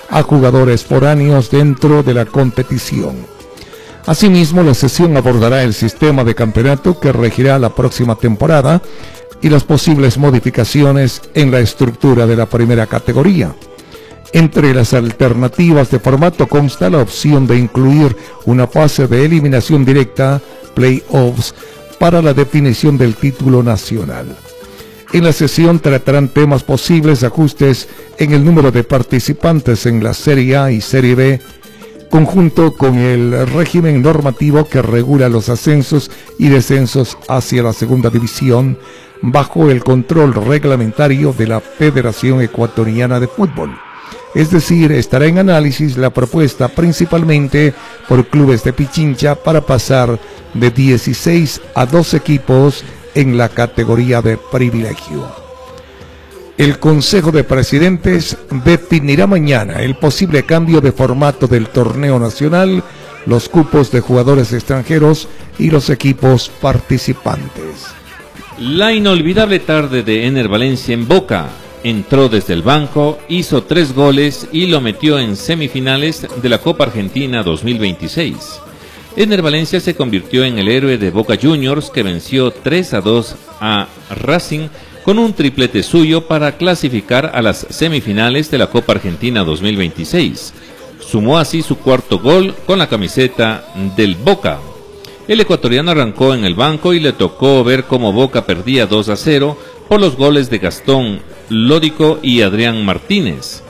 a jugadores foráneos dentro de la competición. Asimismo, la sesión abordará el sistema de campeonato que regirá la próxima temporada y las posibles modificaciones en la estructura de la primera categoría. Entre las alternativas de formato consta la opción de incluir una fase de eliminación directa, playoffs, para la definición del título nacional. En la sesión tratarán temas posibles ajustes en el número de participantes en la Serie A y Serie B, conjunto con el régimen normativo que regula los ascensos y descensos hacia la segunda división, bajo el control reglamentario de la Federación Ecuatoriana de Fútbol. Es decir, estará en análisis la propuesta principalmente por clubes de Pichincha para pasar de 16 a 2 equipos en la categoría de privilegio. El Consejo de Presidentes definirá mañana el posible cambio de formato del torneo nacional, los cupos de jugadores extranjeros y los equipos participantes. La inolvidable tarde de Ener Valencia en Boca. Entró desde el banco, hizo 3 goles y lo metió en semifinales de la Copa Argentina 2026. Ener Valencia se convirtió en el héroe de Boca Juniors, que venció 3-2 a Racing con un triplete suyo para clasificar a las semifinales de la Copa Argentina 2026. Sumó así su 4º gol con la camiseta del Boca. El ecuatoriano arrancó en el banco y le tocó ver cómo Boca perdía 2-0 por los goles de Gastón Lódico y Adrián Martínez.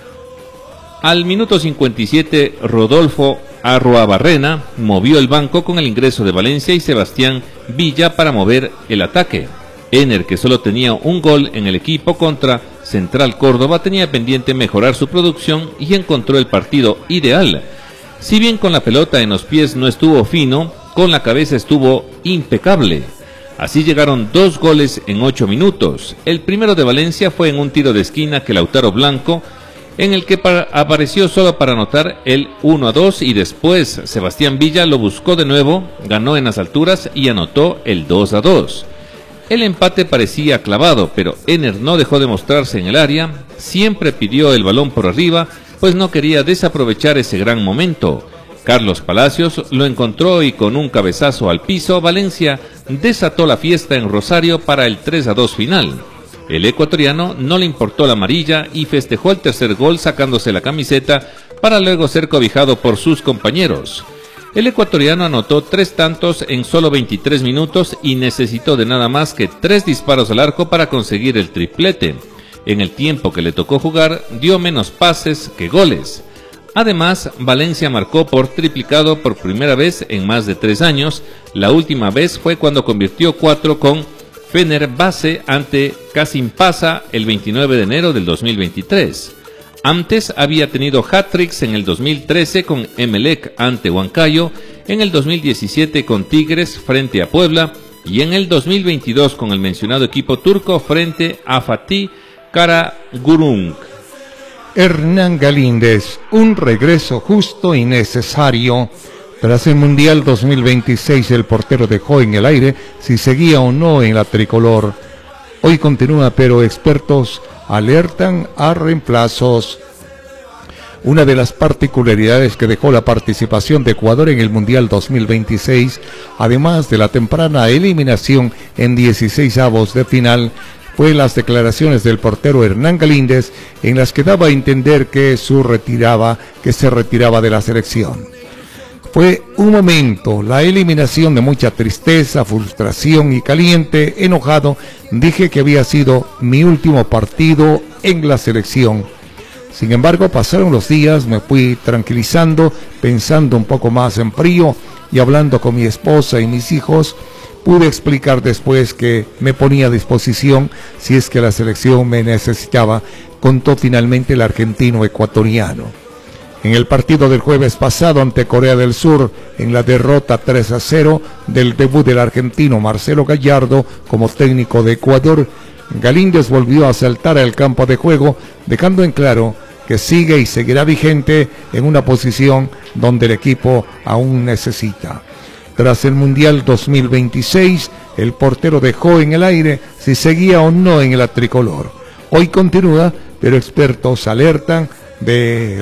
Al minuto 57, Rodolfo Arruabarrena movió el banco con el ingreso de Valencia y Sebastián Villa para mover el ataque. Ener, que solo tenía un gol en el equipo contra Central Córdoba, tenía pendiente mejorar su producción y encontró el partido ideal. Si bien con la pelota en los pies no estuvo fino, con la cabeza estuvo impecable. Así llegaron 2 goles en 8 minutos. El primero de Valencia fue en un tiro de esquina que Lautaro Blanco, en el que apareció solo para anotar el 1-2, y después Sebastián Villa lo buscó de nuevo, ganó en las alturas y anotó el 2-2. El empate parecía clavado, pero Ener no dejó de mostrarse en el área, siempre pidió el balón por arriba, pues no quería desaprovechar ese gran momento. Carlos Palacios lo encontró y con un cabezazo al piso, Valencia desató la fiesta en Rosario para el 3-2 final. El ecuatoriano no le importó la amarilla y festejó el tercer gol sacándose la camiseta para luego ser cobijado por sus compañeros. El ecuatoriano anotó 3 tantos en solo 23 minutos y necesitó de nada más que 3 disparos al arco para conseguir el triplete. En el tiempo que le tocó jugar, dio menos pases que goles. Además, Valencia marcó por triplicado por primera vez en más de 3 años. La última vez fue cuando convirtió 4 con Fenerbahce ante Kasimpasa el 29 de enero del 2023. Antes había tenido hat-tricks en el 2013 con Emelec ante Huancayo, en el 2017 con Tigres frente a Puebla y en el 2022 con el mencionado equipo turco frente a Fatih Karagümrük. Hernán Galíndez, un regreso justo y necesario. Tras el Mundial 2026, el portero dejó en el aire si seguía o no en la tricolor. Hoy continúa, pero expertos alertan a reemplazos. Una de las particularidades que dejó la participación de Ecuador en el Mundial 2026, además de la temprana eliminación en 16avos de final, fue las declaraciones del portero Hernán Galíndez, en las que daba a entender que se retiraba de la selección. Fue un momento, la eliminación, de mucha tristeza, frustración y caliente, enojado. Dije que había sido mi último partido en la selección. Sin embargo, pasaron los días, me fui tranquilizando, pensando un poco más en frío y hablando con mi esposa y mis hijos. Pude explicar después que me ponía a disposición si es que la selección me necesitaba, contó finalmente el argentino ecuatoriano. En el partido del jueves pasado ante Corea del Sur, en la derrota 3-0 del debut del argentino Marcelo Gallardo como técnico de Ecuador, Galíndez volvió a saltar al campo de juego, dejando en claro que sigue y seguirá vigente en una posición donde el equipo aún necesita. Tras el Mundial 2026, el portero dejó en el aire si seguía o no en la tricolor. Hoy continúa, pero expertos alertan de